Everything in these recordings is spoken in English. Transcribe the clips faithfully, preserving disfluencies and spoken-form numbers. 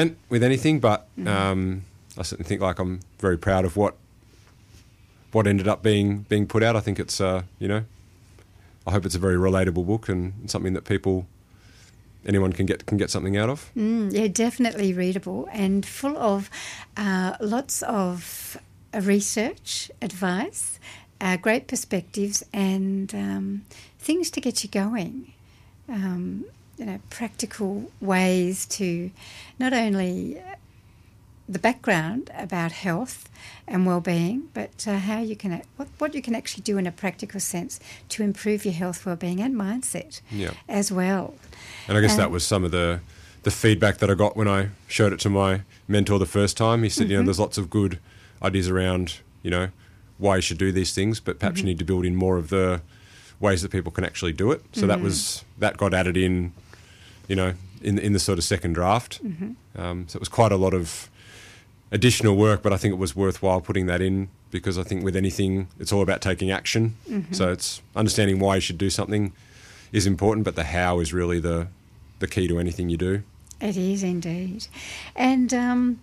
with anything, but Mm. um, I certainly think like I'm very proud of what what ended up being being put out. I think it's uh, you know, I hope it's a very relatable book and something that people, anyone can get can get something out of. Mm, yeah, definitely readable and full of uh, lots of uh, research, advice, uh, great perspectives, and um, things to get you going. Um, you know, practical ways to not only the background about health and well-being, but uh, how you can what what you can actually do in a practical sense to improve your health, well-being, and mindset Yeah. as well. And I guess Um, that was some of the the feedback that I got when I showed it to my mentor the first time. He said, you know, there's lots of good ideas around, you know, why you should do these things, but perhaps you need to build in more of the ways that people can actually do it. So that was that got added in, you know, in in the sort of second draft. Um, so it was quite a lot of additional work, but I think it was worthwhile putting that in because I think with anything, it's all about taking action. So it's understanding why you should do something is important, but the how is really the the key to anything you do. It is indeed. And um,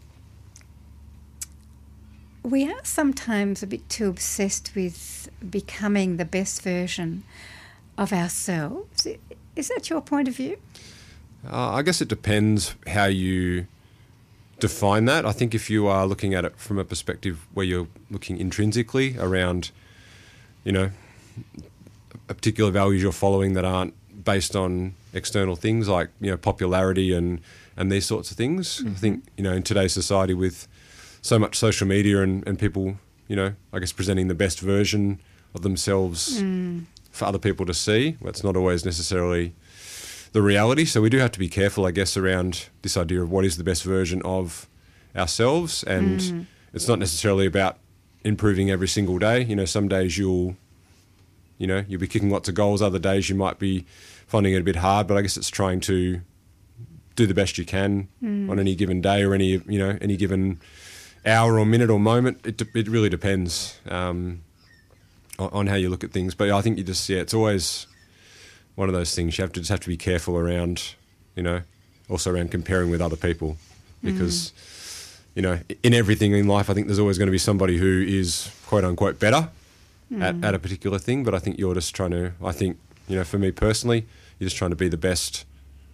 we are sometimes a bit too obsessed with becoming the best version of ourselves. Is that your point of view? Uh, I guess it depends how you define that. I think if you are looking at it from a perspective where you're looking intrinsically around, you know, a particular values you're following that aren't based on external things like, you know, popularity and, and these sorts of things. I think, you know, in today's society with so much social media and, and people, you know, I guess presenting the best version of themselves for other people to see, that's not always necessarily the reality. So we do have to be careful, I guess, around this idea of what is the best version of ourselves. And it's not necessarily about improving every single day. You know, some days you'll, you know, you'll be kicking lots of goals. Other days you might be finding it a bit hard, but I guess it's trying to do the best you can on any given day or any, you know, any given hour or minute or moment. It, de- it really depends um, on, on how you look at things. But I think you just, yeah, it's always one of those things. You have to just have to be careful around, you know, also around comparing with other people because, you know, in everything in life, I think there's always going to be somebody who is quote unquote better at, at a particular thing. But I think you're just trying to, I think, you know, for me personally, you're just trying to be the best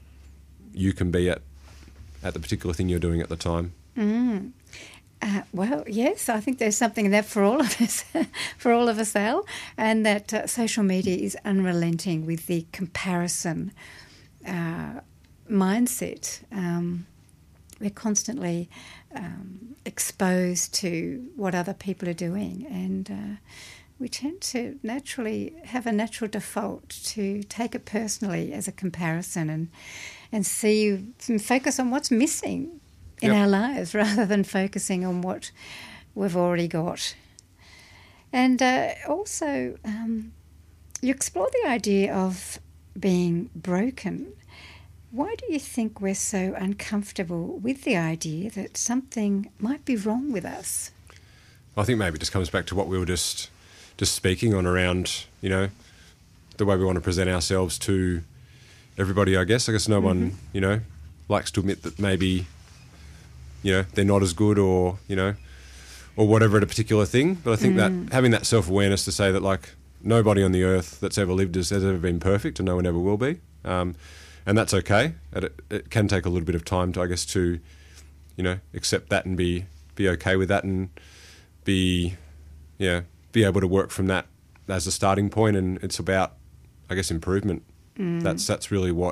you can be at, at the particular thing you're doing at the time. Mm. Uh, well, yes, I think there's something in that for all of us, for all of us, Al, and that uh, social media is unrelenting with the comparison uh, mindset. Um, we're constantly um, exposed to what other people are doing, and uh, we tend to naturally have a natural default to take it personally as a comparison and and see and focus on what's missing in Yep. our lives rather than focusing on what we've already got. And uh, also, um, you explore the idea of being broken. Why do you think we're so uncomfortable with the idea that something might be wrong with us? I think maybe it just comes back to what we were just just speaking on around, you know, the way we want to present ourselves to everybody, I guess. I guess no one, you know, likes to admit that maybe, you know, they're not as good or, you know, or whatever at a particular thing. But I think that having that self-awareness to say that, like, nobody on the earth that's ever lived has, has ever been perfect and no one ever will be. Um, and that's okay. And it, it can take a little bit of time to, I guess, to, you know, accept that and be, be okay with that and be, yeah, be able to work from that as a starting point. And it's about, I guess, improvement. Mm. That's that's really what,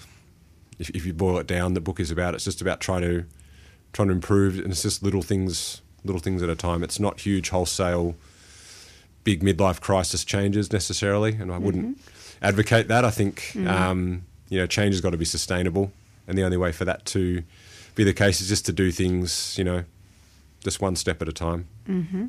if, if you boil it down, the book is about. It's just about trying to trying to improve, and it's just little things, little things at a time. It's not huge, wholesale, big midlife crisis changes necessarily, and I wouldn't mm-hmm. advocate that. I think mm. um, you know, change has got to be sustainable, and the only way for that to be the case is just to do things, you know, just one step at a time. Mm-hmm.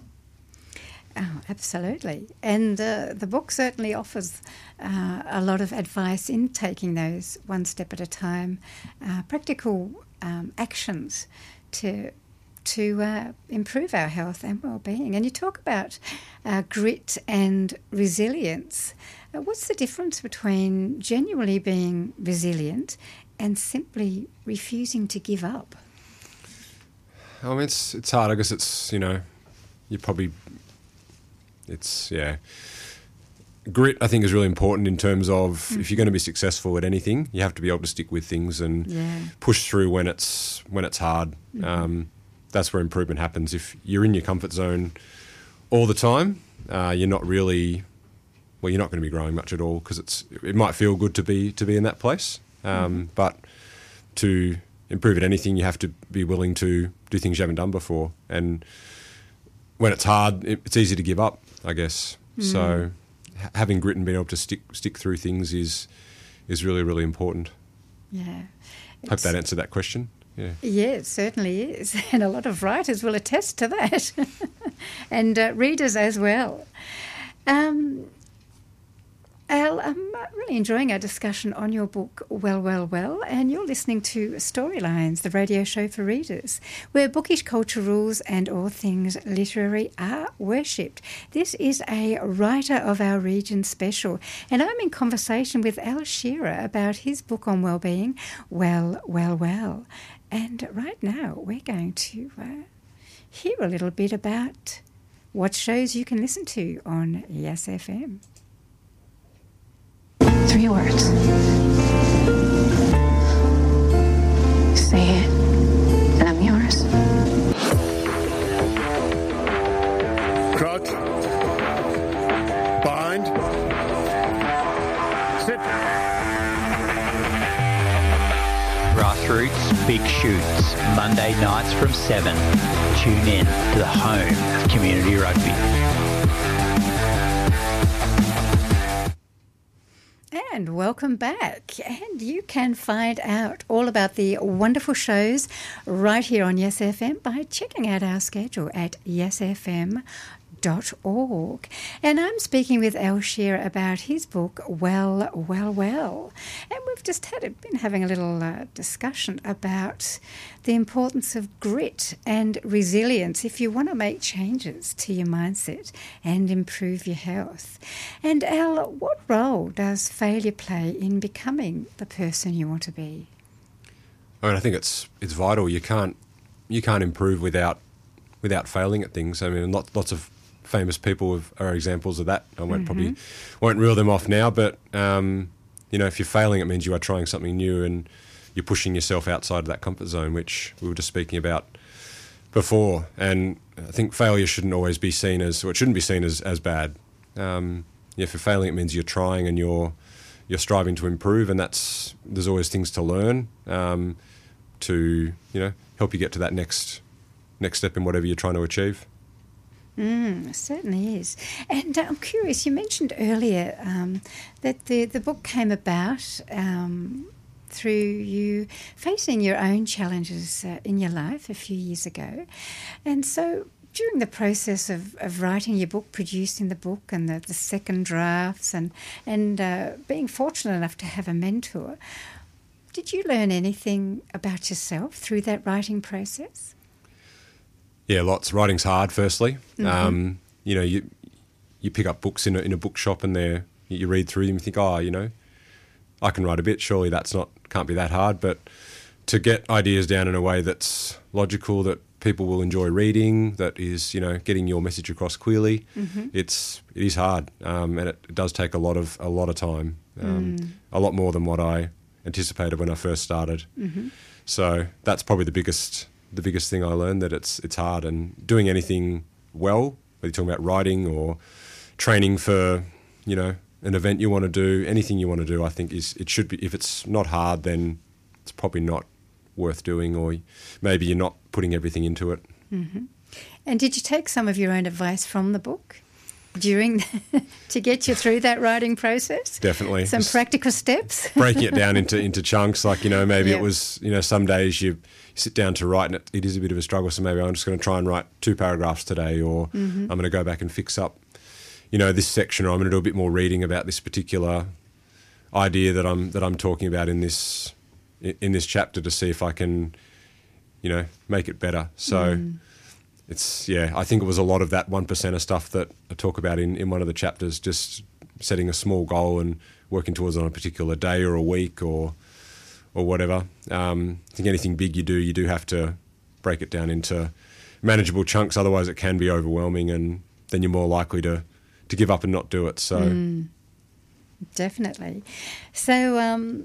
Oh, absolutely. And uh, the book certainly offers uh, a lot of advice in taking those one step at a time, uh, practical um, actions to to uh, improve our health and well-being. And you talk about uh, grit and resilience. Uh, what's the difference between genuinely being resilient and simply refusing to give up? I mean, it's it's hard. I guess it's, you know, you probably, it's, yeah. Grit, I think, is really important in terms of mm-hmm. if you're going to be successful at anything, you have to be able to stick with things and yeah. push through when it's when it's hard. Mm-hmm. Um, that's where improvement happens. If you're in your comfort zone all the time, uh, you're not really, well, you're not going to be growing much at all, because it's it might feel good to be to be in that place, um, mm-hmm. but to improve at anything, you have to be willing to do things you haven't done before. And when it's hard, it, it's easy to give up, I guess. Mm. So ha- having grit and being able to stick stick through things is is really, really important. Yeah. Hope that answered that question. Yeah. Yeah, it certainly is. And a lot of writers will attest to that. and uh, readers as well. Um, Al, I'm really enjoying our discussion on your book, Well, Well, Well, and you're listening to Storylines, the radio show for readers, where bookish culture rules and all things literary are worshipped. This is a Writer of Our Region special, and I'm in conversation with Al Shearer about his book on wellbeing, Well, Well, Well. And right now we're going to uh, hear a little bit about what shows you can listen to on Yes F M. Three words. Say it, and I'm yours. Cut. Bind. Sit. Grassroots Big Shoots, Monday nights from seven. Tune in to the home of community rugby. And welcome back. And you can find out all about the wonderful shows right here on Yes F M by checking out our schedule at yes f m dot org. And I'm speaking with Al Shearer about his book, Well, Well, Well. And we've just had a, been having a little uh, discussion about the importance of grit and resilience if you want to make changes to your mindset and improve your health. And Al, what role does failure play in becoming the person you want to be? I mean, I think it's it's vital. You can't you can't improve without without failing at things. I mean, lots lots of famous people have, are examples of that. I won't mm-hmm. probably won't reel them off now, but um, you know, if you're failing, it means you are trying something new and you're pushing yourself outside of that comfort zone, which we were just speaking about before. And I think failure shouldn't always be seen as, or it shouldn't be seen as, as bad. Um, if you're failing, it means you're trying and you're you're striving to improve, and that's there's always things to learn um, to you know help you get to that next next step in whatever you're trying to achieve. Mm, certainly is. And uh, I'm curious, you mentioned earlier um, that the, the book came about um, through you facing your own challenges uh, in your life a few years ago. And so during the process of, of writing your book, producing the book and the, the second drafts and, and uh, being fortunate enough to have a mentor, did you learn anything about yourself through that writing process? Yeah, lots. Writing's hard, firstly. Mm-hmm. Um, you know, you you pick up books in a, in a bookshop and they're, you read through them and think, oh, you know, I can write a bit. Surely that's not, can't be that hard. But to get ideas down in a way that's logical, that people will enjoy reading, that is, you know, getting your message across clearly, mm-hmm. it's, it is hard. Um, and it, it does take a lot of, a lot of time, um, mm. a lot more than what I anticipated when I first started. Mm-hmm. So that's probably the biggest... the biggest thing I learned, that it's it's hard, and doing anything well, whether you're talking about writing or training for, you know, an event you want to do, anything you want to do, I think is it should be, if it's not hard, then it's probably not worth doing, or maybe you're not putting everything into it. Mm-hmm. And did you take some of your own advice from the book during to get you through that writing process? Definitely. Some Just practical steps? breaking it down into, into chunks, like, you know, maybe yeah. it was, you know, some days you sit down to write and it, it is a bit of a struggle, so maybe I'm just going to try and write two paragraphs today, or mm-hmm. I'm going to go back and fix up, you know, this section, or I'm going to do a bit more reading about this particular idea that I'm that I'm talking about in this in this chapter, to see if I can, you know, make it better. So mm. it's, yeah, I think it was a lot of that one percenter stuff that I talk about in, in one of the chapters, just setting a small goal and working towards it on a particular day or a week or or whatever. Um, I think anything big you do, you do have to break it down into manageable chunks. Otherwise, it can be overwhelming, and then you're more likely to, to give up and not do it. So, mm, definitely. So um,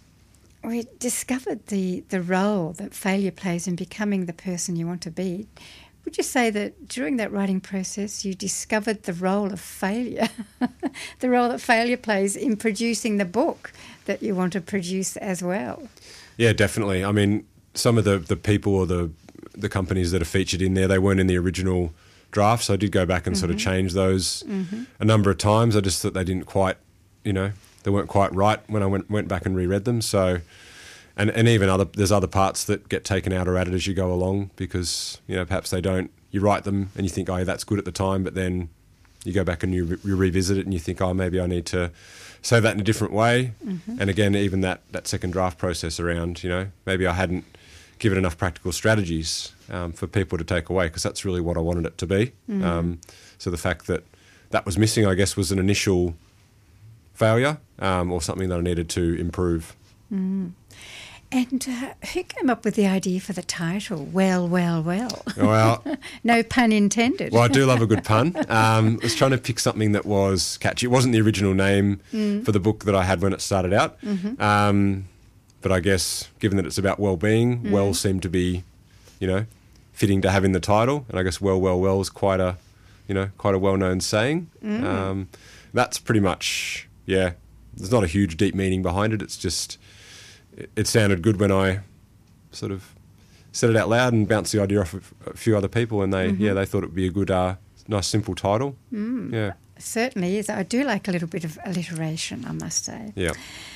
we discovered the the role that failure plays in becoming the person you want to be. Would you say that during that writing process you discovered the role of failure, the role that failure plays in producing the book that you want to produce as well? Yeah, definitely. I mean, some of the, the people or the the companies that are featured in there, they weren't in the original draft, so I did go back and mm-hmm. sort of change those mm-hmm. a number of times. I just thought they didn't quite, you know, they weren't quite right when I went went back and reread them. So, and and even other there's other parts that get taken out or added as you go along because, you know, perhaps they don't. You write them and you think, oh, that's good at the time, but then you go back and you, re- you revisit it and you think, oh, maybe I need to say that in a different way. Mm-hmm. And again, even that that second draft process around, you know, maybe I hadn't given enough practical strategies um, for people to take away because that's really what I wanted it to be. Mm-hmm. Um, so the fact that that was missing, I guess, was an initial failure um, or something that I needed to improve. Mm. And uh, who came up with the idea for the title, Well, Well, Well? Well, no pun intended. Well, I do love a good pun. Um, I was trying to pick something that was catchy. It wasn't the original name mm. for the book that I had when it started out. Mm-hmm. Um, but I guess, given that it's about well-being, mm. well seemed to be, you know, fitting to have in the title. And I guess well, well, well is quite a, you know, quite a well-known saying. Mm. Um, that's pretty much, yeah, there's not a huge deep meaning behind it. It's just... It sounded good when I sort of said it out loud and bounced the idea off of a few other people, and they, mm-hmm. yeah, they thought it would be a good, uh, nice, simple title. Mm, yeah, certainly is. I do like a little bit of alliteration, I must say. Yeah.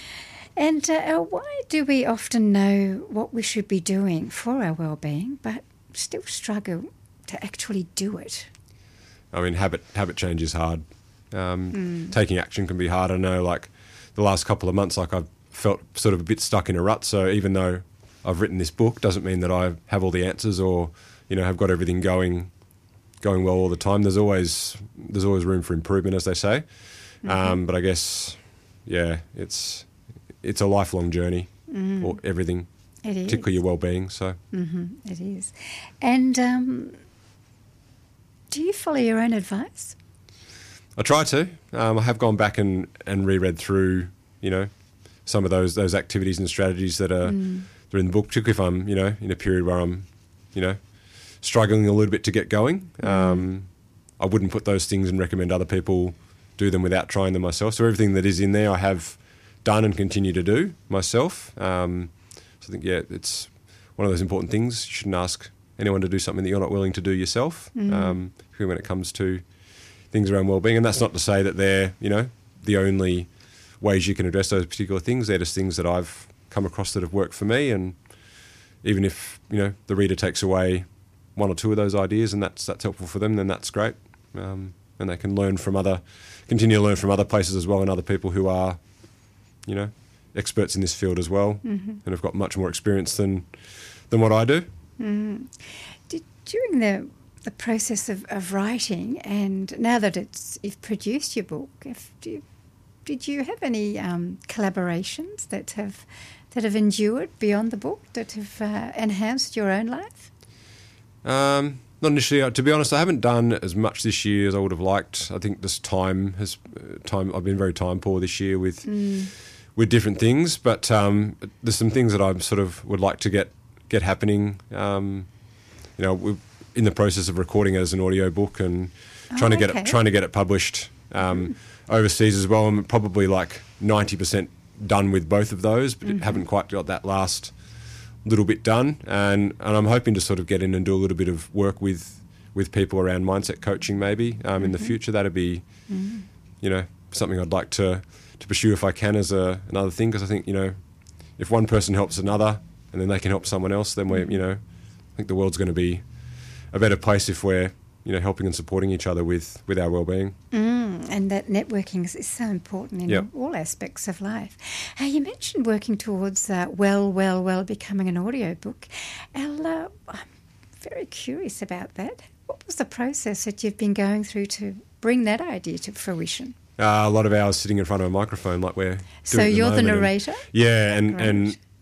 And uh, why do we often know what we should be doing for our well-being, but still struggle to actually do it? I mean, habit habit change is hard. Um, mm. Taking action can be hard. I know, like the last couple of months, like I've felt sort of a bit stuck in a rut. So even though I've written this book, doesn't mean that I have all the answers or, you know, have got everything going going well all the time. There's always there's always room for improvement, as they say. Mm-hmm. Um, but I guess, yeah, it's it's a lifelong journey, mm. or everything, it is. Particularly your well-being. So mm-hmm. It is. And um, do you follow your own advice? I try to. Um, I have gone back and, and reread through, you know, some of those those activities and strategies that are, mm. that are in the book, particularly if I'm, you know, in a period where I'm, you know, struggling a little bit to get going. Mm. Um, I wouldn't put those things and recommend other people do them without trying them myself. So everything that is in there I have done and continue to do myself. Um, so I think, yeah, it's one of those important things. You shouldn't ask anyone to do something that you're not willing to do yourself, mm. um, when it comes to things around wellbeing. And that's not to say that they're, you know, the only ways you can address those particular things. They're just things that I've come across that have worked for me, and even if, you know, the reader takes away one or two of those ideas and that's that's helpful for them, then that's great, um, and they can learn from other, continue to learn from other places as well, and other people who are, you know, experts in this field as well, mm-hmm. and have got much more experience than than what I do. Mm. Did, during the the process of, of writing, and now that it's you've produced your book, if do you, Did you have any um, collaborations that have that have endured beyond the book, that have uh, enhanced your own life? Um, not initially. To be honest, I haven't done as much this year as I would have liked. I think this time has uh, time. I've been very time poor this year with mm. with different things, but um, there's some things that I sort of would like to get get happening. Um, you know, we're in the process of recording it as an audio book and trying oh, to get okay. it trying to get it published. Um, mm. Overseas as well. I'm probably like ninety percent done with both of those, but mm-hmm. haven't quite got that last little bit done. And, and I'm hoping to sort of get in and do a little bit of work with with people around mindset coaching maybe um, mm-hmm. in the future. That'd be, mm-hmm. you know, something I'd like to, to pursue if I can as a, another thing, because I think, you know, if one person helps another and then they can help someone else, then we're, you know, I think the world's going to be a better place if we're, you know, helping and supporting each other with, with our well-being. Mm, and that networking is, is so important in yep. all aspects of life. Uh, you mentioned working towards uh, well, well, well becoming an audiobook. Al, uh, I'm very curious about that. What was the process that you've been going through to bring that idea to fruition? Uh, a lot of hours sitting in front of a microphone like we're doing So at the you're the moment. narrator? And, yeah, and, Great. and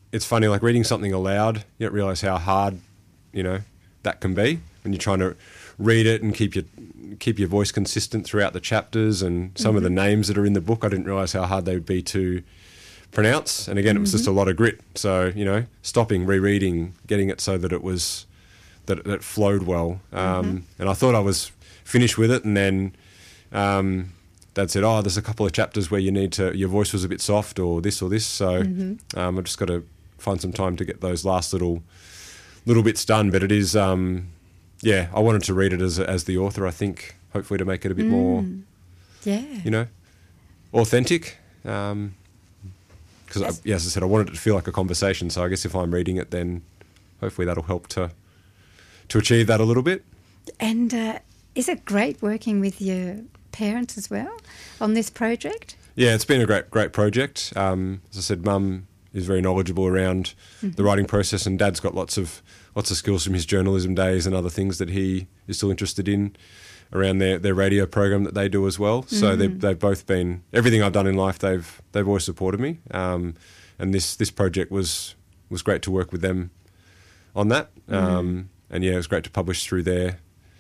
it's funny, like reading something aloud, you don't realise how hard, you know, that can be when you're trying to read it and keep your keep your voice consistent throughout the chapters, and some mm-hmm. of the names that are in the book, I didn't realise how hard they would be to pronounce. And again, mm-hmm. it was just a lot of grit. So, you know, stopping, rereading, getting it so that it was that it flowed well. Um, mm-hmm. And I thought I was finished with it, and then um, Dad said, "Oh, there's a couple of chapters where you need to, your voice was a bit soft, or this or this." So mm-hmm. um, I've just got to find some time to get those last little little bits done. But it is, um, yeah, I wanted to read it as as the author. I think hopefully to make it a bit mm. more, yeah, you know, authentic. Um, because yes. yeah, as I said, I wanted it to feel like a conversation. So I guess if I'm reading it, then hopefully that'll help to to achieve that a little bit. And uh, is it great working with your parents as well on this project? Yeah, it's been a great great project. Um, as I said, Mum is very knowledgeable around mm-hmm. the writing process, and Dad's got lots of lots of skills from his journalism days and other things that he is still interested in around their, their radio program that they do as well. Mm-hmm. So they've, they've both been, everything I've done in life, they've they've always supported me. Um, and this this project was was great to work with them on that. Mm-hmm. Um, and yeah, it was great to publish through their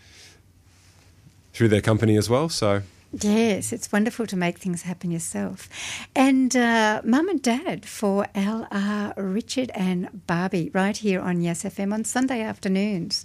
through their company as well. So yes, it's wonderful to make things happen yourself. And uh, Mum and Dad for L R Richard and Barbie right here on Yes F M on Sunday afternoons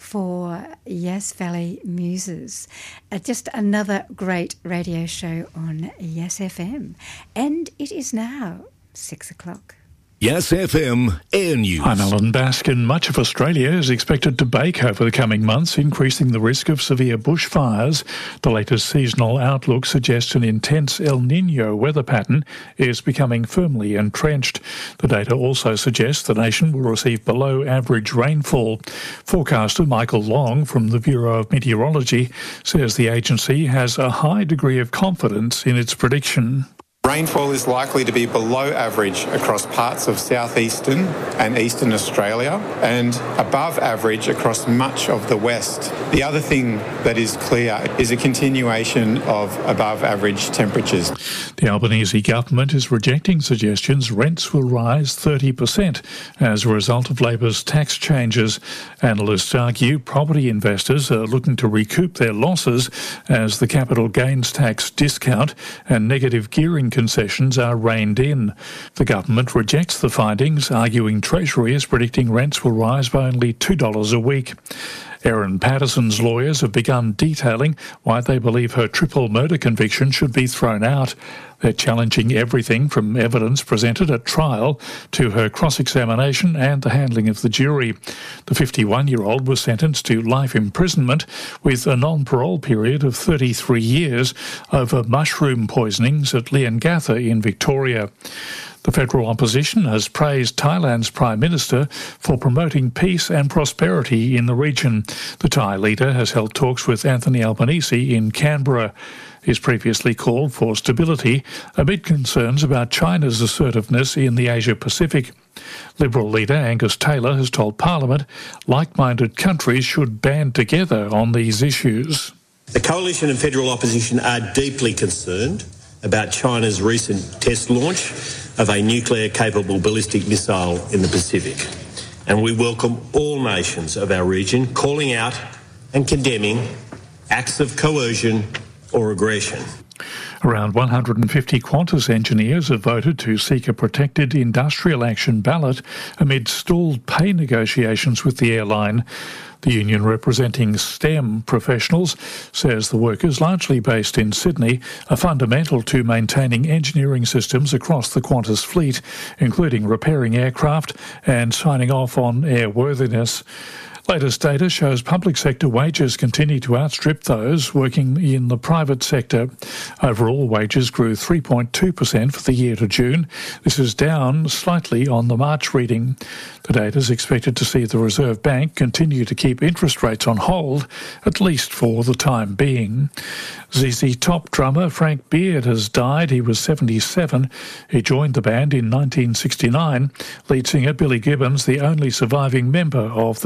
for Yes Valley Muses. Uh, just another great radio show on Yes F M. And it is now six o'clock. Yes F M Air News. I'm Alan Baskin. Much of Australia is expected to bake over the coming months, increasing the risk of severe bushfires. The latest seasonal outlook suggests an intense El Niño weather pattern is becoming firmly entrenched. The data also suggests the nation will receive below average rainfall. Forecaster Michael Long from the Bureau of Meteorology says the agency has a high degree of confidence in its prediction. Rainfall is likely to be below average across parts of southeastern and eastern Australia and above average across much of the west. The other thing that is clear is a continuation of above average temperatures. The Albanese government is rejecting suggestions rents will rise thirty percent as a result of Labor's tax changes. Analysts argue property investors are looking to recoup their losses as the capital gains tax discount and negative gearing concessions are reined in. The government rejects the findings, arguing Treasury is predicting rents will rise by only two dollars a week. Erin Patterson's lawyers have begun detailing why they believe her triple murder conviction should be thrown out. They're challenging everything from evidence presented at trial to her cross-examination and the handling of the jury. The fifty-one-year-old was sentenced to life imprisonment with a non-parole period of thirty-three years over mushroom poisonings at Leongatha in Victoria. The federal opposition has praised Thailand's Prime Minister for promoting peace and prosperity in the region. The Thai leader has held talks with Anthony Albanese in Canberra. He's previously called for stability amid concerns about China's assertiveness in the Asia-Pacific. Liberal leader Angus Taylor has told Parliament like-minded countries should band together on these issues. The coalition and federal opposition are deeply concerned about China's recent test launch of a nuclear-capable ballistic missile in the Pacific. And we welcome all nations of our region calling out and condemning acts of coercion or aggression. Around one hundred fifty Qantas engineers have voted to seek a protected industrial action ballot amid stalled pay negotiations with the airline. The union representing STEM professionals says the workers, largely based in Sydney, are fundamental to maintaining engineering systems across the Qantas fleet, including repairing aircraft and signing off on airworthiness. Latest data shows public sector wages continue to outstrip those working in the private sector. Overall, wages grew three point two percent for the year to June. This is down slightly on the March reading. The data is expected to see the Reserve Bank continue to keep interest rates on hold, at least for the time being. Z Z Top drummer Frank Beard has died. He was seventy-seven. He joined the band in nineteen sixty-nine. Lead singer Billy Gibbons, the only surviving member of the classic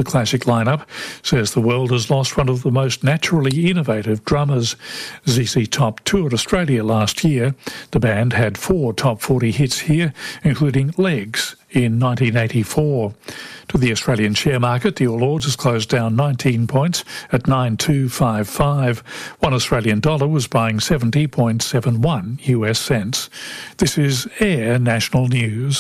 lineup, says the world has lost one of the most naturally innovative drummers. Z Z Top toured Australia last year. The band had four top forty hits here, including Legs in nineteen eighty-four. To the Australian share market, the All Ords has closed down nineteen points at nine two five five. One Australian dollar was buying seventy point seven one U S cents. This is Air National News.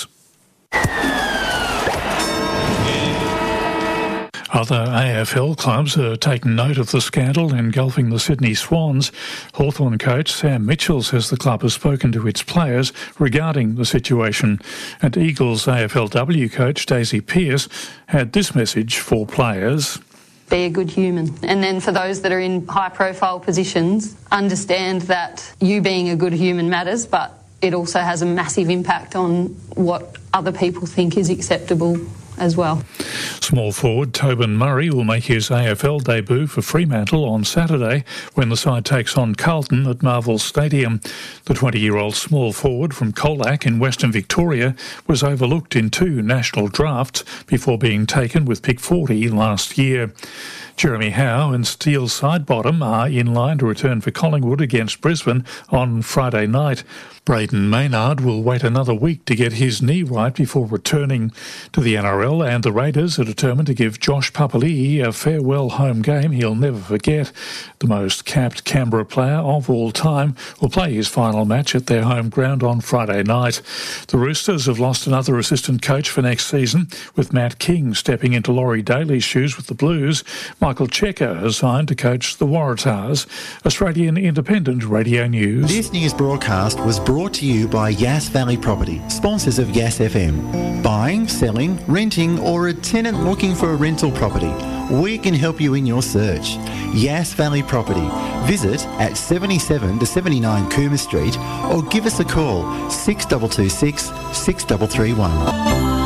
Other A F L clubs are taking note of the scandal engulfing the Sydney Swans. Hawthorn coach Sam Mitchell says the club has spoken to its players regarding the situation. And Eagles A F L W coach Daisy Pearce had this message for players. Be a good human. And then for those that are in high-profile positions, understand that you being a good human matters, but it also has a massive impact on what other people think is acceptable as well. Small forward Tobin Murray will make his A F L debut for Fremantle on Saturday when the side takes on Carlton at Marvel Stadium. The twenty-year-old small forward from Colac in Western Victoria was overlooked in two national drafts before being taken with pick forty last year. Jeremy Howe and Steele Sidebottom are in line to return for Collingwood against Brisbane on Friday night. Braden Maynard will wait another week to get his knee right before returning to the N R L, and the Raiders are determined to give Josh Papali'i a farewell home game he'll never forget. The most capped Canberra player of all time will play his final match at their home ground on Friday night. The Roosters have lost another assistant coach for next season, with Matt King stepping into Laurie Daly's shoes with the Blues. Michael Checker has signed to coach the Waratahs. Australian Independent Radio News. This news broadcast was brought to you by Yass Valley Property, sponsors of Yass F M. Buying, selling, renting, or a tenant looking for a rental property, we can help you in your search. Yass Valley Property. Visit at seventy-seven to seventy-nine Coomer Street or give us a call six two two six, six three three one.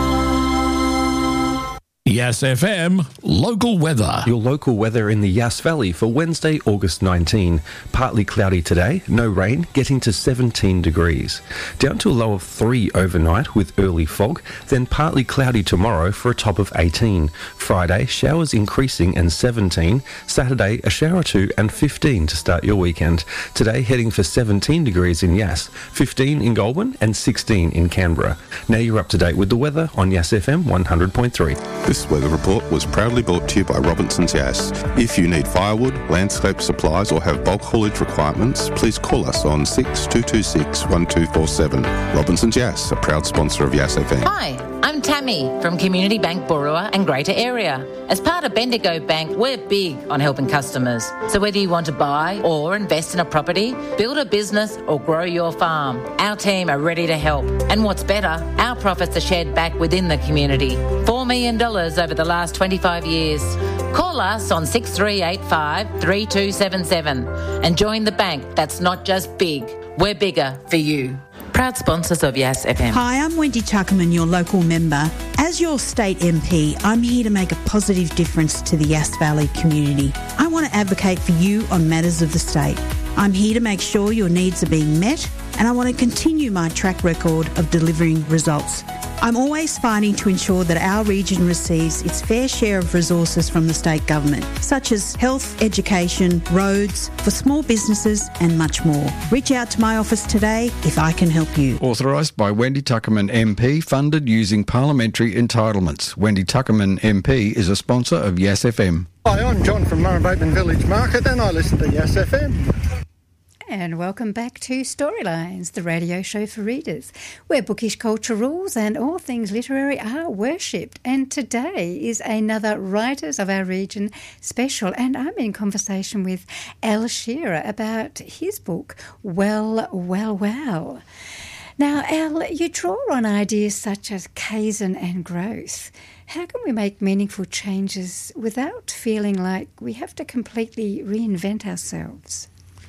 Yass F M local weather. Your local weather in the Yass Valley for Wednesday, August nineteenth. Partly cloudy today, no rain, getting to seventeen degrees. Down to a low of three overnight with early fog, then partly cloudy tomorrow for a top of eighteen. Friday, showers increasing and seventeen. Saturday, a shower or two and fifteen to start your weekend. Today, heading for seventeen degrees in Yass, fifteen in Goulburn and sixteen in Canberra. Now you're up to date with the weather on Yass F M one hundred point three. This weather report was proudly brought to you by Robinson's Yass. If you need firewood, landscape supplies or have bulk haulage requirements, please call us on six two two six, one two four seven. Robinson's Yass, a proud sponsor of Yass F M. Hi, I'm Tammy from Community Bank Burua and Greater Area. As part of Bendigo Bank, we're big on helping customers. So whether you want to buy or invest in a property, build a business or grow your farm, our team are ready to help. And what's better, our profits are shared back within the community. four million dollars over the last twenty-five years. Call us on six three eight five, three two seven seven and join the bank that's not just big, we're bigger for you. Proud sponsors of Yass F M. Hi, I'm Wendy Tuckerman, your local member. As your state M P, I'm here to make a positive difference to the Yass Valley community. I want to advocate for you on matters of the state. I'm here to make sure your needs are being met, and I want to continue my track record of delivering results. I'm always fighting to ensure that our region receives its fair share of resources from the state government, such as health, education, roads, for small businesses and much more. Reach out to my office today if I can help you. Authorised by Wendy Tuckerman M P, funded using parliamentary entitlements. Wendy Tuckerman M P is a sponsor of Yass F M. Hi, I'm John from Murrumbateman Village Market and I listen to Yass F M. And welcome back to Storylines, the radio show for readers, where bookish culture rules and all things literary are worshipped. And today is another Writers of Our Region special, and I'm in conversation with Al Shearer about his book, Well, Well, Well. Now, Al, you draw on ideas such as Kaizen and growth. How can we make meaningful changes without feeling like we have to completely reinvent ourselves?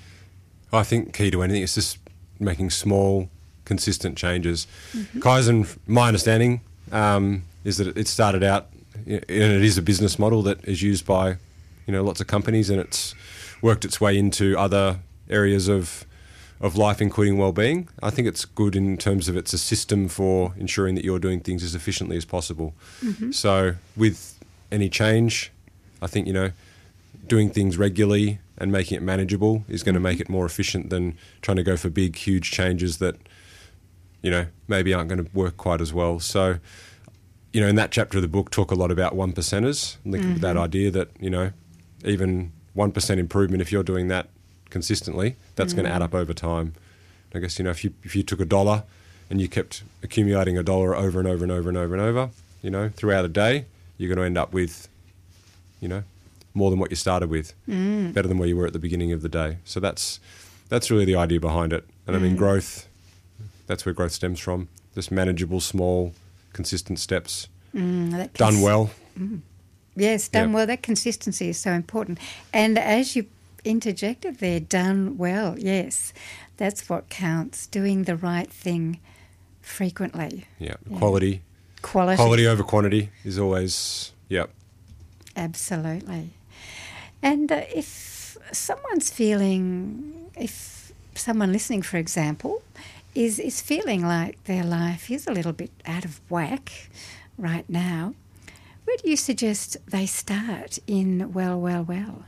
I think key to anything is just making small, consistent changes. Mm-hmm. Kaizen, my understanding, um, is that it started out, and it is a business model that is used by, you know, lots of companies, and it's worked its way into other areas of of life, including well-being. I think it's good in terms of it's a system for ensuring that you're doing things as efficiently as possible. Mm-hmm. So with any change, I think, you know, doing things regularly and making it manageable is going to make it more efficient than trying to go for big, huge changes that, you know, maybe aren't going to work quite as well. So, you know, in that chapter of the book, talk a lot about one percenters, linked with that idea that, you know, even one percent improvement, if you're doing that consistently, that's mm. going to add up over time. I guess, you know, if you if you took a dollar and you kept accumulating a dollar over and over and over and over and over, you know, throughout a day, you're going to end up with, you know, more than what you started with, mm. better than where you were at the beginning of the day. So that's that's really the idea behind it. And mm. I mean, growth, that's where growth stems from. Just manageable, small, consistent steps, mm, that done cons- well. Mm. Yes, done yep. well. That consistency is so important. And as you interjected there, done well, yes, that's what counts, doing the right thing frequently. Yeah, yeah. quality. Quality. Quality over quantity is always, yeah. Absolutely. And uh, if someone's feeling, if someone listening, for example, is, is feeling like their life is a little bit out of whack right now, where do you suggest they start in Well, Well, Well?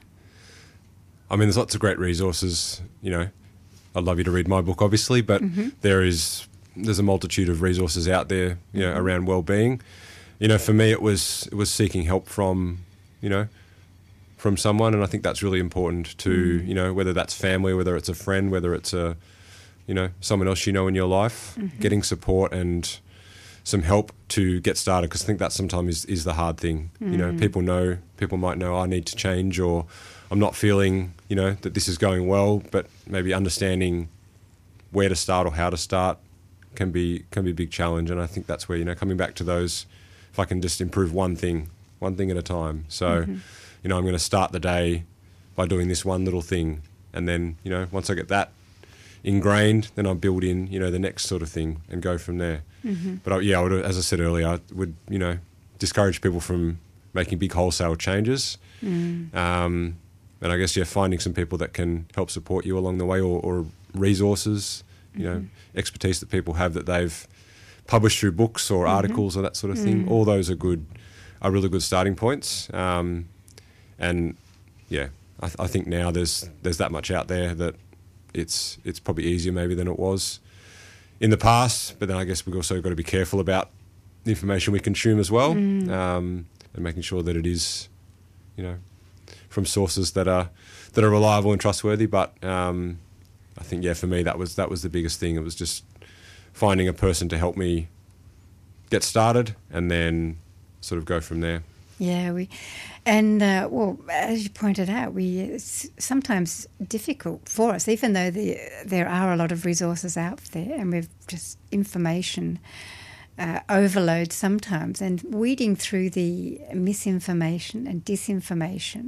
I mean, there's lots of great resources, you know. I'd love you to read my book, obviously, but mm-hmm. there is there's a multitude of resources out there, you know, mm-hmm. around well-being. You know, for me, it was it was seeking help from, you know, from someone, and I think that's really important to, mm-hmm. you know, whether that's family, whether it's a friend, whether it's a, you know, someone else you know in your life, mm-hmm. getting support and some help to get started, because I think that sometimes is, is the hard thing. Mm-hmm. You know, people know, people might know I need to change, or I'm not feeling, you know, that this is going well, but maybe understanding where to start or how to start can be can be a big challenge. And I think that's where, you know, coming back to those, if I can just improve one thing, one thing at a time. So, mm-hmm. you know, I'm going to start the day by doing this one little thing. And then, you know, once I get that ingrained, then I'll build in, you know, the next sort of thing and go from there. Mm-hmm. But I, yeah, I would, as I said earlier, I would, you know, discourage people from making big wholesale changes. Mm. Um, and I guess, yeah, finding some people that can help support you along the way, or, or resources, you mm-hmm. know, expertise that people have that they've published through books or mm-hmm. articles or that sort of thing. Mm. All those are good, are really good starting points. Um, and yeah, I, th- I think now there's there's that much out there that it's it's probably easier maybe than it was in the past. But then I guess we've also got to be careful about the information we consume as well, mm. um, and making sure that it is, you know, from sources that are that are reliable and trustworthy. But um, I think, yeah, for me that was that was the biggest thing. It was just finding a person to help me get started and then sort of go from there. Yeah, we, and uh, well, as you pointed out, we it's sometimes difficult for us, even though the, there are a lot of resources out there, and we've just information uh, overload sometimes, and weeding through the misinformation and disinformation,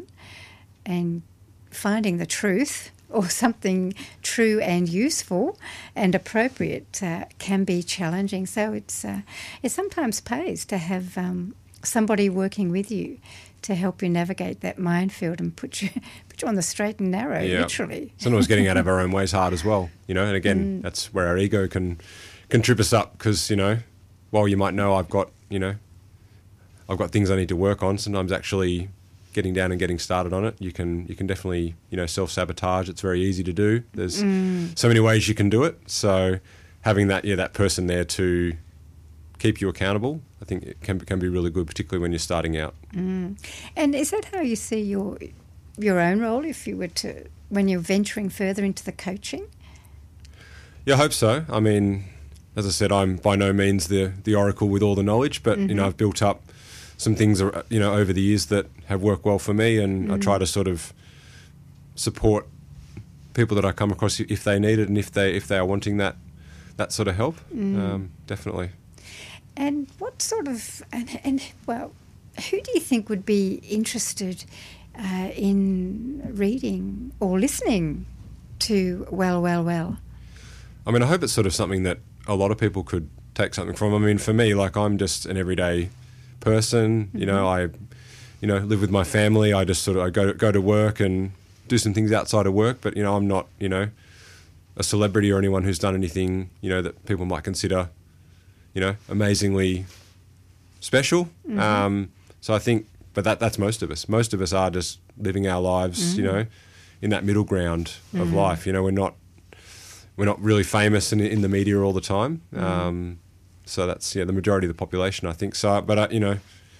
and finding the truth or something true and useful and appropriate uh, can be challenging. So it's uh, it sometimes pays to have um, somebody working with you to help you navigate that minefield and put you put you on the straight and narrow, yeah. literally. Sometimes getting out of our own way is hard as well, you know. And again, mm. that's where our ego can can trip us up, because, you know, while you might know I've got, you know, I've got things I need to work on, sometimes actually getting down and getting started on it, you can you can definitely, you know, self-sabotage. It's very easy to do. There's mm. so many ways you can do it. So having that, yeah, that person there to keep you accountable, I think it can can be really good, particularly when you're starting out. Mm. And is that how you see your your own role, if you were to, when you're venturing further into the coaching? Yeah, I hope so. I mean, as I said, I'm by no means the the oracle with all the knowledge, but mm-hmm. you know, I've built up some things, you know, over the years that have worked well for me, and mm. I try to sort of support people that I come across if they need it, and if they if they are wanting that that sort of help, mm. um, definitely. And what sort of and, and well, who do you think would be interested uh, in reading or listening to Well, Well, Well? I mean, I hope it's sort of something that a lot of people could take something from. I mean, for me, like, I'm just an everyday person, you know, I, you know, live with my family. I just sort of I go to, go to work and do some things outside of work, but, you know, I'm not, you know, a celebrity or anyone who's done anything, you know, that people might consider, you know, amazingly special. Mm-hmm. Um, so I think but that that's most of us. Most of us are just living our lives, Mm. you know, in that middle ground of Mm. life. You know, we're not we're not really famous in, in the media all the time. Mm. Um, so that's yeah the majority of the population, I think. So, but uh, you know,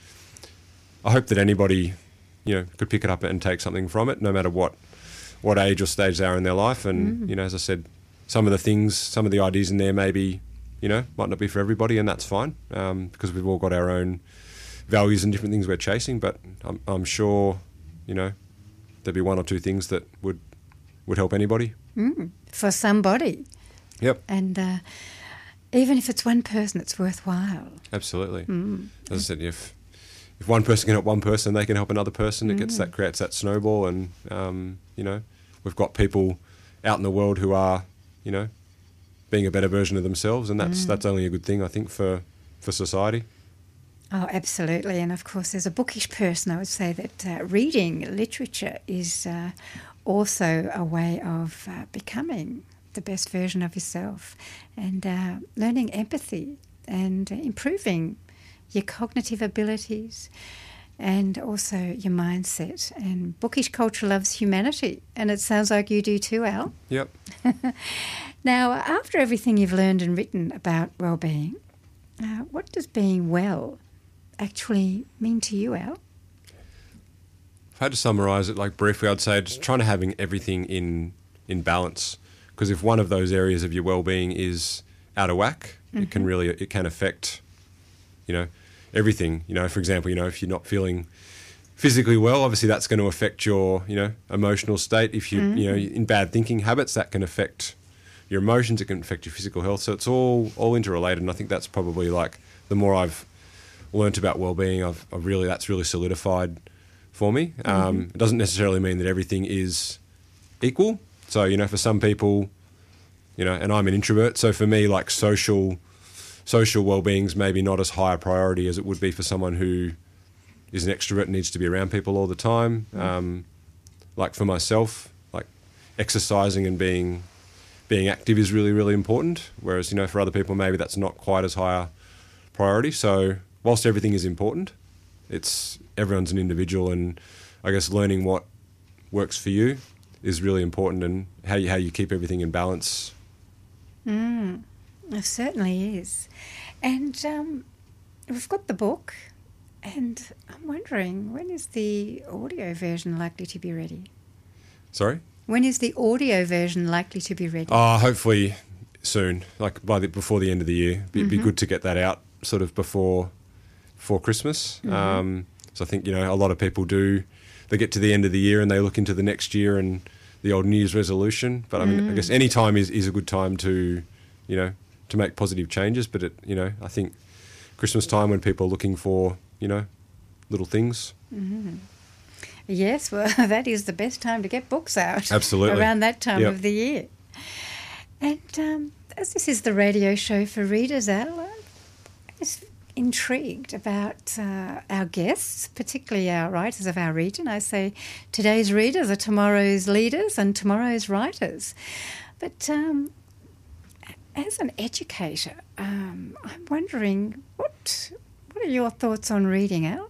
I hope that anybody, you know, could pick it up and take something from it, no matter what what age or stage they are in their life. And Mm. you know, as I said, some of the things, some of the ideas in there, maybe, you know, might not be for everybody, and that's fine, um, because we've all got our own values and different things we're chasing. But I'm, I'm sure, you know, there'd be one or two things that would would help anybody. Mm. For somebody. Yep. And uh, even if it's one person, it's worthwhile. Absolutely. Mm. As I said, if if one person can help one person, they can help another person. It gets Mm. that creates that snowball, and um, you know, we've got people out in the world who are, you know, being a better version of themselves, and that's Mm. that's only a good thing, I think, for for society. Oh, absolutely. And of course, as a bookish person, I would say that uh, reading literature is uh, also a way of uh, becoming the best version of yourself, and uh, learning empathy and improving your cognitive abilities and also your mindset. And bookish culture loves humanity, and it sounds like you do too, Al. Yep. Now, after everything you've learned and written about well-being, uh, what does being well actually mean to you, Al? If I had to summarise it like briefly, I'd say just trying to having everything in in balance. Because if one of those areas of your well-being is out of whack, it can Mhm. really it can affect, you know, everything. You know, for example, you know, if you're not feeling physically well, obviously that's going to affect your, you know, emotional state. If you, you know, in bad thinking habits, that can affect your emotions. It can affect your physical health. So it's all all interrelated. And I think that's probably like the more I've learnt about well-being, I've, I've really that's really solidified for me. Um, Mhm. It doesn't necessarily mean that everything is equal. So, you know, for some people, you know, and I'm an introvert, so for me, like social social well-being's maybe not as high a priority as it would be for someone who is an extrovert and needs to be around people all the time. Um, like for myself, like exercising and being being active is really, really important. Whereas, you know, for other people, maybe that's not quite as high a priority. So whilst everything is important, it's everyone's an individual, and I guess learning what works for you is really important, and how you, how you keep everything in balance. Mm, it certainly is. And um, we've got the book, and I'm wondering, when is the audio version likely to be ready? Sorry? When is the audio version likely to be ready? Oh, hopefully soon, like by the, before the end of the year. It'd be Mhm. good to get that out sort of before before Christmas. Mhm. Um, so I think, you know, a lot of people do, they get to the end of the year and they look into the next year and the old New Year's resolution. But I mean, I Mm. guess any time is, is a good time to, you know, to make positive changes. But, it, you know, I think Christmas time when people are looking for, you know, little things. Mhm. Yes, well, that is the best time to get books out. Absolutely. Around that time Yep. of the year. And um, as this is the radio show for readers, Al, I'm just intrigued about uh, our guests, particularly our writers of our region. I say today's readers are tomorrow's leaders and tomorrow's writers. But um, as an educator, um, I'm wondering, what what are your thoughts on reading, Al?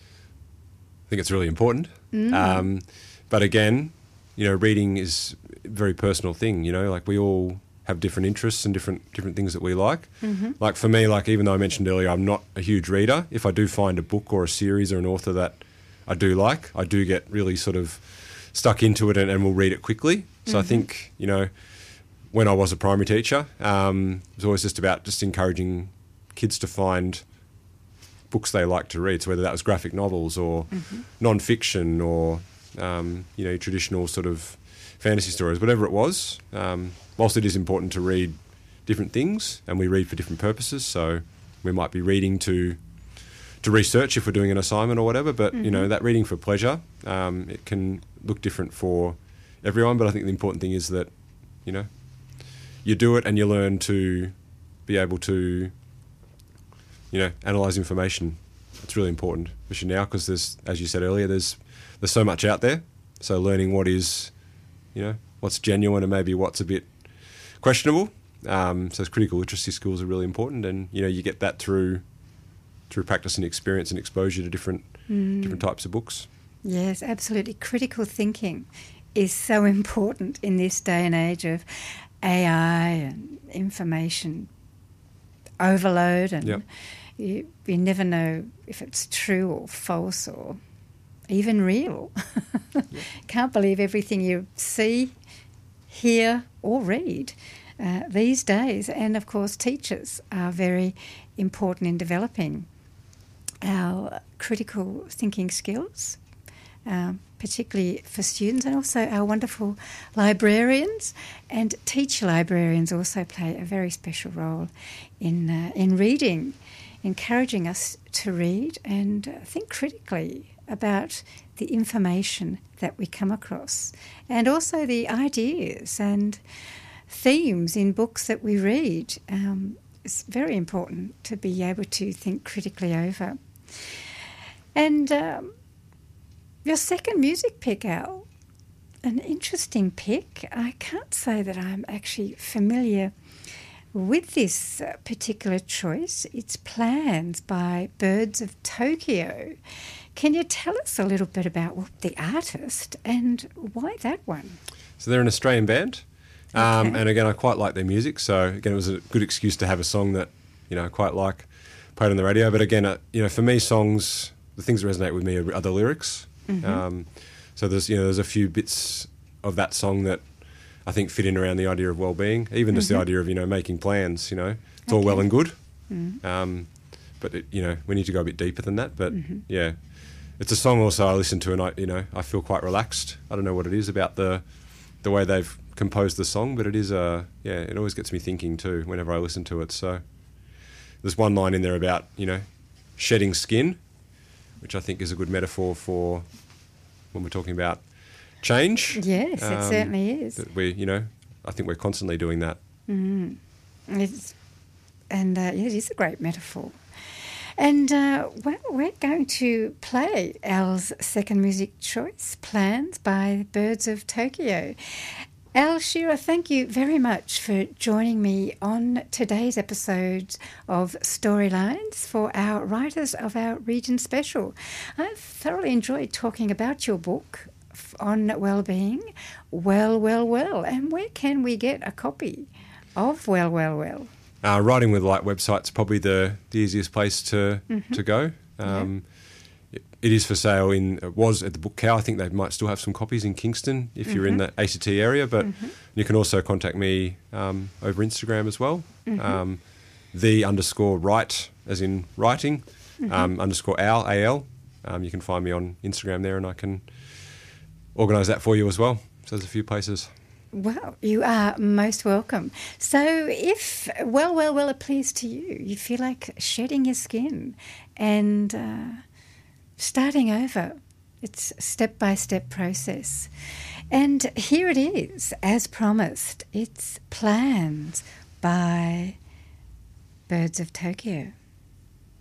I think it's really important. Mm. Um, but again, you know, reading is a very personal thing. You know, like we all have different interests and different different things that we like. Mhm. Like for me, like even though I mentioned earlier, I'm not a huge reader. If I do find a book or a series or an author that I do like, I do get really sort of stuck into it and, and will read it quickly. So I Mhm. think, you know, when I was a primary teacher, um, it was always just about just encouraging kids to find books they like to read. So whether that was graphic novels or Mhm. non-fiction or, um, you know, traditional sort of fantasy stories, whatever it was, um, whilst it is important to read different things, and we read for different purposes, so we might be reading to to research if we're doing an assignment or whatever, but, you know, Mhm. that reading for pleasure, um, it can look different for everyone, but I think the important thing is that, you know, you do it and you learn to be able to, you know, analyse information. It's really important, especially now, because there's, as you said earlier, there's there's so much out there. So learning what is, you know, what's genuine and maybe what's a bit questionable. Um, so critical literacy skills are really important, and you know, you get that through through practice and experience and exposure to different Mm. different types of books. Yes, absolutely. Critical thinking is so important in this day and age of A I and information overload, and yep. you, you never know if it's true or false or even real. Yep. Can't believe everything you see, hear or read uh, these days. And, of course, teachers are very important in developing our critical thinking skills, um, particularly for students, and also our wonderful librarians and teacher librarians also play a very special role in uh, in reading, encouraging us to read and uh, think critically about the information that we come across, and also the ideas and themes in books that we read. Um, it's very important to be able to think critically over. And um, your second music pick, Al, an interesting pick. I can't say that I'm actually familiar with this uh, particular choice. It's Plans by Birds of Tokyo. Can you tell us a little bit about well, the artist and why that one? So they're an Australian band. Um, Okay. and again, I quite like their music. So again, it was a good excuse to have a song that, you know, I quite like played on the radio. But again, uh, you know, for me, songs, the things that resonate with me are, are the lyrics. Mhm. Um, so there's, you know, there's a few bits of that song that I think fit in around the idea of well-being, even just Mhm. the idea of, you know, making plans, you know, it's all Okay. well and good. Mm. Um, but, it, you know, we need to go a bit deeper than that. But, Mhm. yeah, it's a song also I listen to and, I, you know, I feel quite relaxed. I don't know what it is about the the way they've composed the song, but it is, uh, yeah, it always gets me thinking too whenever I listen to it. So there's one line in there about, you know, shedding skin, which I think is a good metaphor for when we're talking about change. Yes, it Um, certainly is. That we, you know, I think we're constantly doing that. Mm. It's, and uh, it is a great metaphor. And uh, well, we're going to play Al's second music choice, Plans by Birds of Tokyo. Al Shearer, thank you very much for joining me on today's episode of Storylines for our Writers of Our Region special. I've thoroughly enjoyed talking about your book on well-being, Well, Well, Well. And where can we get a copy of Well, Well, Well? Uh, Writing with Light website's probably the, the easiest place to Mhm. to go. Um, it, it is for sale in, it was at the Book Cow. I think they might still have some copies in Kingston if you're in Mhm. the A C T area, but Mhm. you can also contact me um, over Instagram as well. Mhm. Um, the underscore write, as in writing, Mhm. um, underscore Al, A L. Um, you can find me on Instagram there and I can organise that for you as well. So there's a few places. Well, you are most welcome. So if Well, Well, Well appeals to you, you feel like shedding your skin and uh, starting over, it's a step-by-step process. And here it is, as promised, it's Plans by Birds of Tokyo.